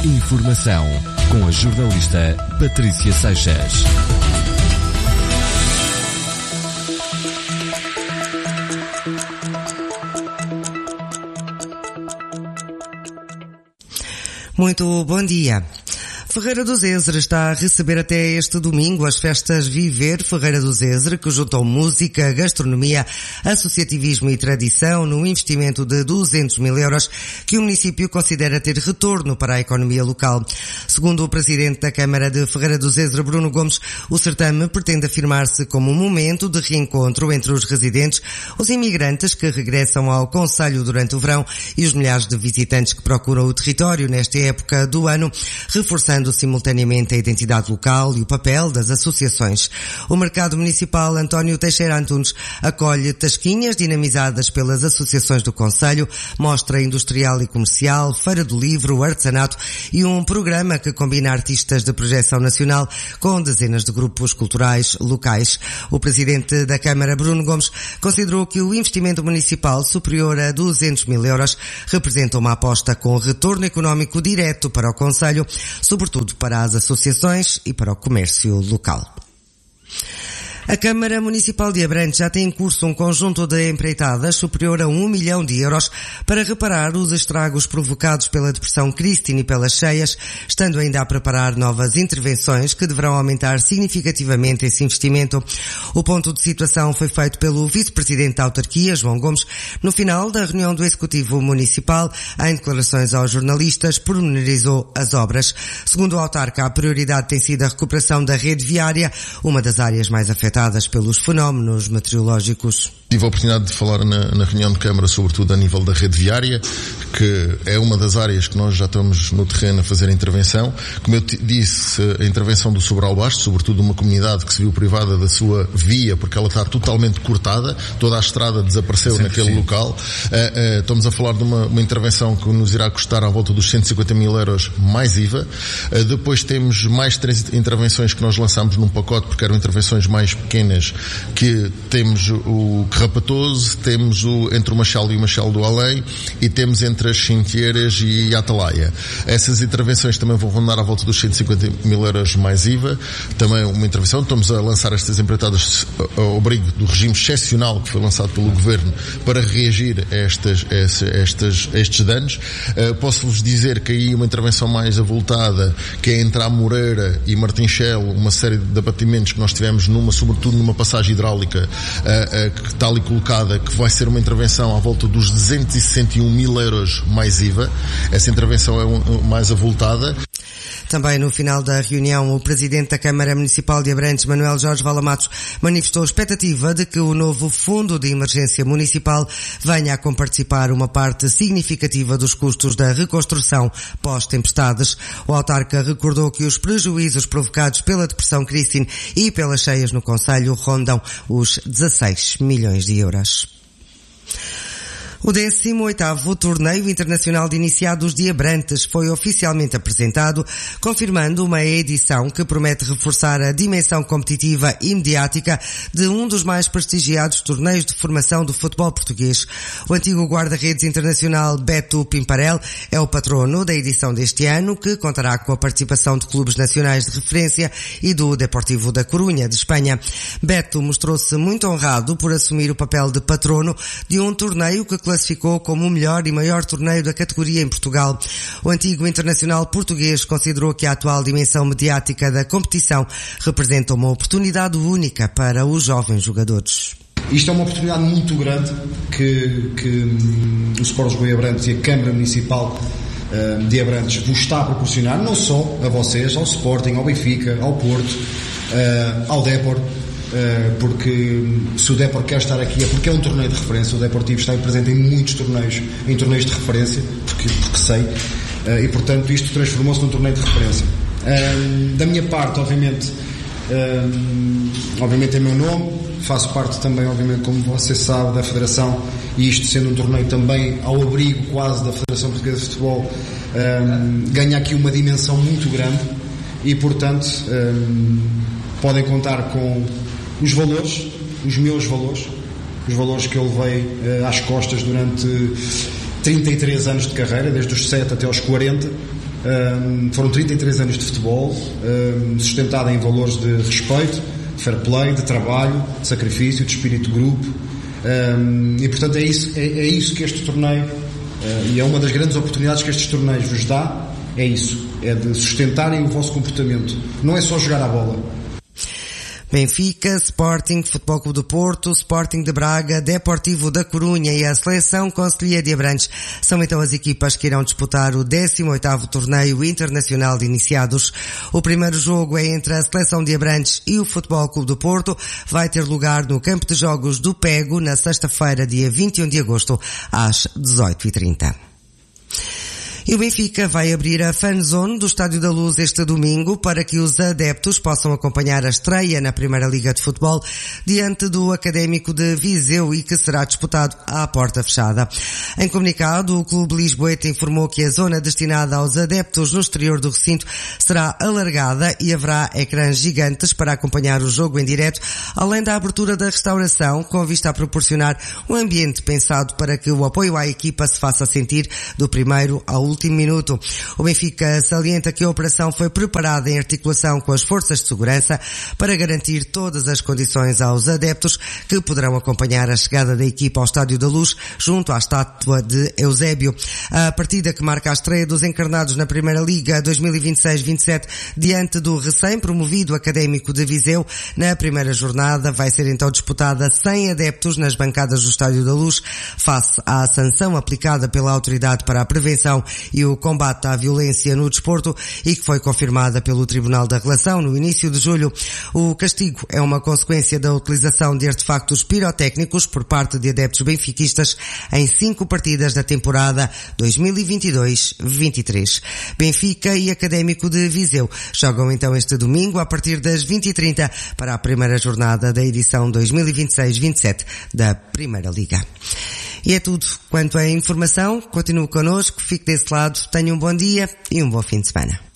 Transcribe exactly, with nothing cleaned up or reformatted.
Informação com a jornalista Patrícia Seixas. Muito bom dia. Ferreira do Zezer está a receber até este domingo as festas Viver Ferreira do Zezer, que juntam música, gastronomia, associativismo e tradição num investimento de duzentos mil euros que o município considera ter retorno para a economia local. Segundo o presidente da Câmara de Ferreira do Zezer, Bruno Gomes, o certame pretende afirmar-se como um momento de reencontro entre os residentes, os imigrantes que regressam ao concelho durante o verão e os milhares de visitantes que procuram o território nesta época do ano, reforçando simultaneamente a identidade local e o papel das associações. O Mercado Municipal António Teixeira Antunes acolhe tasquinhas dinamizadas pelas associações do concelho, mostra industrial e comercial, feira do livro, artesanato e um programa que combina artistas de projeção nacional com dezenas de grupos culturais locais. O presidente da Câmara, Bruno Gomes, considerou que o investimento municipal superior a duzentos mil euros representa uma aposta com retorno económico direto para o concelho, sobretudo para as associações e para o comércio local. A Câmara Municipal de Abrantes já tem em curso um conjunto de empreitadas superior a um milhão de euros para reparar os estragos provocados pela depressão Christine e pelas cheias, estando ainda a preparar novas intervenções que deverão aumentar significativamente esse investimento. O ponto de situação foi feito pelo vice-presidente da autarquia, João Gomes, no final da reunião do Executivo Municipal. Em declarações aos jornalistas, pormenorizou as obras. Segundo o autarca, a prioridade tem sido a recuperação da rede viária, uma das áreas mais afetadas pelos fenómenos meteorológicos. Tive a oportunidade de falar na, na reunião de Câmara, sobretudo a nível da rede viária, que é uma das áreas que nós já estamos no terreno a fazer a intervenção. Como eu disse, a intervenção do Sobral Baixo, sobretudo uma comunidade que se viu privada da sua via, porque ela está totalmente cortada, toda a estrada desapareceu sim, naquele sim. local. Uh, uh, estamos a falar de uma, uma intervenção que nos irá custar à volta dos cento e cinquenta mil euros mais I V A. Uh, depois temos mais três intervenções que nós lançámos num pacote, porque eram intervenções mais pequenas, que temos o Carrapatoso, temos o entre o Machado e o Machado do Além e temos entre as Cinteiras e a Atalaia. Essas intervenções também vão rondar à volta dos cento e cinquenta mil euros mais I V A. Também uma intervenção, estamos a lançar estas empreitadas ao abrigo do regime excepcional que foi lançado pelo Governo para reagir a, estas, a, estas, a estes danos. Uh, posso-vos dizer que aí uma intervenção mais avultada, que é entre a Moreira e Martinchel, uma série de abatimentos que nós tivemos numa, sobretudo numa passagem hidráulica uh, uh, que está ali colocada, que vai ser uma intervenção à volta dos duzentos e sessenta e um mil euros mais I V A. Essa intervenção é um, mais avultada. Também no final da reunião, o presidente da Câmara Municipal de Abrantes, Manuel Jorge Valamatos, manifestou a expectativa de que o novo Fundo de Emergência Municipal venha a comparticipar uma parte significativa dos custos da reconstrução pós-tempestades. O autarca recordou que os prejuízos provocados pela depressão Christine e pelas cheias no concelho rondam os dezasseis milhões de euros. O décimo oitavo Torneio Internacional de Iniciados de Abrantes foi oficialmente apresentado, confirmando uma edição que promete reforçar a dimensão competitiva e mediática de um dos mais prestigiados torneios de formação do futebol português. O antigo guarda-redes internacional Beto Pimparel é o patrono da edição deste ano, que contará com a participação de clubes nacionais de referência e do Deportivo da Corunha, de Espanha. Beto mostrou-se muito honrado por assumir o papel de patrono de um torneio que classificou como o melhor e maior torneio da categoria em Portugal. O antigo internacional português considerou que a atual dimensão mediática da competição representa uma oportunidade única para os jovens jogadores. Isto é uma oportunidade muito grande que, que um, o Sport Lisboa e Abrantes e a Câmara Municipal uh, de Abrantes vos está a proporcionar, não só a vocês, ao Sporting, ao Benfica, ao Porto, uh, ao Depor. Uh, porque se o Depor quer estar aqui é porque é um torneio de referência. O Deportivo está presente em muitos torneios, em torneios de referência, porque, porque sei, uh, e portanto isto transformou-se num torneio de referência. Uh, da minha parte, obviamente, uh, obviamente é meu nome, faço parte também, obviamente, como você sabe, da Federação, e isto sendo um torneio também ao abrigo quase da Federação Portuguesa de Futebol, uh, ganha aqui uma dimensão muito grande e portanto uh, podem contar com os valores, os meus valores, os valores que eu levei uh, às costas durante trinta e três anos de carreira, desde os sete até aos quarenta, Um, foram trinta e três anos de futebol, um, sustentado em valores de respeito, de fair play, de trabalho, de sacrifício, de espírito de grupo. Um, e portanto é isso, é, é isso que este torneio, uh, e é uma das grandes oportunidades que estes torneios vos dá, é isso, é de sustentarem o vosso comportamento. Não é só jogar a bola. Benfica, Sporting, Futebol Clube do Porto, Sporting de Braga, Deportivo da Corunha e a Seleção Conselhia de Abrantes são então as equipas que irão disputar o décimo oitavo Torneio Internacional de Iniciados. O primeiro jogo é entre a Seleção de Abrantes e o Futebol Clube do Porto. Vai ter lugar no Campo de Jogos do Pego na sexta-feira, dia vinte e um de agosto, às dezoito e trinta. E o Benfica vai abrir a fanzone do Estádio da Luz este domingo para que os adeptos possam acompanhar a estreia na Primeira Liga de Futebol diante do Académico de Viseu e que será disputado à porta fechada. Em comunicado, o Clube Lisboeta informou que a zona destinada aos adeptos no exterior do recinto será alargada e haverá ecrãs gigantes para acompanhar o jogo em direto, além da abertura da restauração, com vista a proporcionar um ambiente pensado para que o apoio à equipa se faça sentir do primeiro ao último minuto. O Benfica salienta que a operação foi preparada em articulação com as forças de segurança para garantir todas as condições aos adeptos que poderão acompanhar a chegada da equipa ao Estádio da Luz junto à estátua de Eusébio. A partida que marca a estreia dos encarnados na Primeira Liga dois mil e vinte e seis vinte e sete diante do recém-promovido Académico de Viseu na primeira jornada vai ser então disputada sem adeptos nas bancadas do Estádio da Luz face à sanção aplicada pela Autoridade para a Prevenção e o Combate à Violência no Desporto e que foi confirmada pelo Tribunal da Relação no início de julho. O castigo é uma consequência da utilização de artefactos pirotécnicos por parte de adeptos benfiquistas em cinco partidas da temporada dois mil e vinte e dois vinte e três. Benfica e Académico de Viseu jogam então este domingo a partir das vinte e trinta para a primeira jornada da edição dois mil e vinte e seis vinte e sete da Primeira Liga. E é tudo quanto à informação. Continue connosco, fique desse lado, tenha um bom dia e um bom fim de semana.